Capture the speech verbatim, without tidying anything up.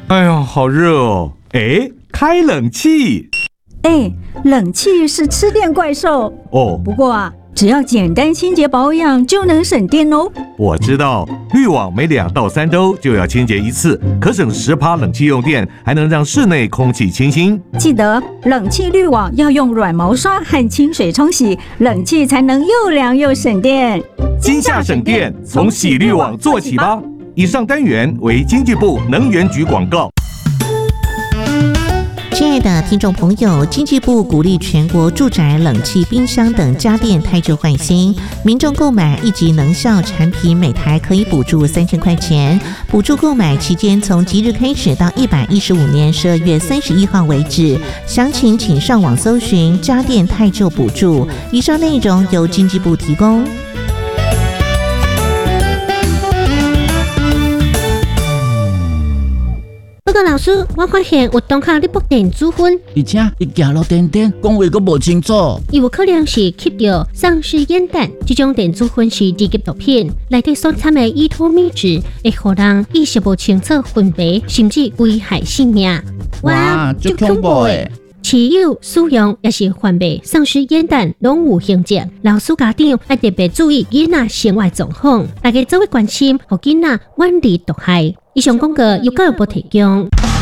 哎呀，好热哦！哎，开冷气。 哎，冷气是吃电怪兽哦。 不过啊，只要简单清洁保养就能省电哦。 我知道，滤网每两到三周就要清洁一次，可省十趴冷气用电，还能让室内空气清新。 记得冷气滤网要用软毛刷和清水冲洗，冷气才能又凉又省电。 今夏省电，从洗滤网做起吧。以上单元为经济部能源局广告。 亲爱的听众朋友，经济部鼓励全国住宅冷气、冰箱等家电汰旧换新，民众购买一级能效产品，每台可以补助三千块钱。补助购买期间从即日开始到一百一十五年十二月三十一号为止。详情请上网搜寻家电汰旧补助。以上内容由经济部提供。 报告老师，我发现有同学咧播电子烟， 而且伊行路颠颠，讲话阁无清楚。 伊有可能是吸到丧尸烟弹，这种电子烟是低级毒品，内底所掺的依托米质会互人意识无清楚分别，甚至危害性命。 哇，足恐怖诶！ 持有、使用也是贩卖丧尸烟弹，拢有刑责。老师家长要特别注意囡仔生活状况，大家做位关心，互囡仔远离毒害。以上广告由教育部提供。